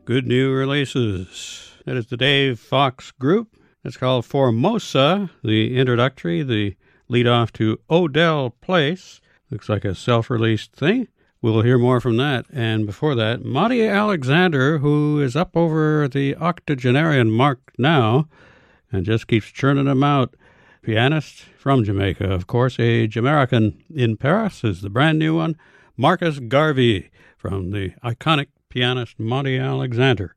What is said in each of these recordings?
good new releases. That is the Dave Fox Group. It's called Formosa, the introductory, the lead off to Odell Place. Looks like a self-released thing. We'll hear more from that. And before that, Monty Alexander, who is up over the octogenarian mark now and just keeps churning them out. Pianist from Jamaica, of course. Age American in Paris is the brand new one. Marcus Garvey from the iconic pianist Monty Alexander.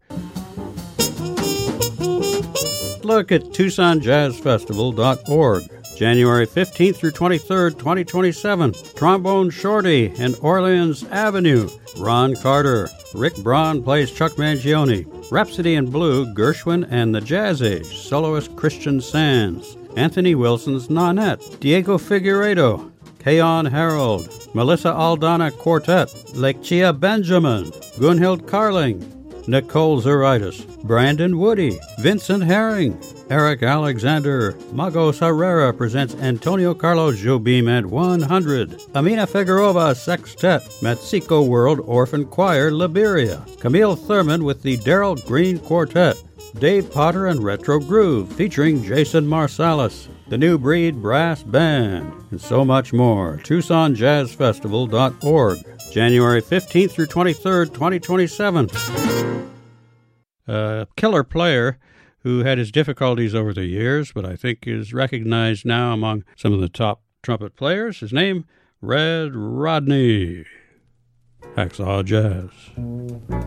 Look at TucsonJazzFestival.org. January 15th through 23rd, 2027. Trombone Shorty and Orleans Avenue. Ron Carter. Rick Braun plays Chuck Mangione. Rhapsody in Blue, Gershwin and the Jazz Age. Soloist Christian Sands. Anthony Wilson's Nonette. Diego Figueiredo. Keon Harold. Melissa Aldana Quartet. Lechia Benjamin. Gunhild Carling. Nicole Zuritis. Brandon Woody. Vincent Herring. Eric Alexander. Magos Herrera presents Antonio Carlos Jobim at 100. Amina Figueroa Sextet. Mexico World Orphan Choir, Liberia. Camille Thurman with the Darrell Green Quartet. Dave Potter and Retro Groove featuring Jason Marsalis. The New Breed Brass Band, and so much more. TucsonJazzFestival.org. January 15th through 23rd, 2027. A killer player who had his difficulties over the years, but I think is recognized now among some of the top trumpet players. His name, Red Rodney. Hacksaw Jazz.